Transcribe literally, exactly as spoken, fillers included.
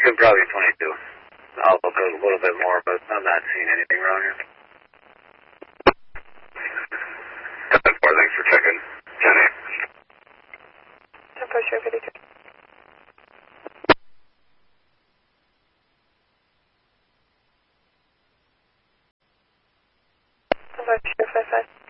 looking probably twenty-two. I'll look a little bit more, but I'm not seeing anything around here. ten four, thanks for checking. ten eight. ten four, sure, fifty-two. ten four, sure, five five.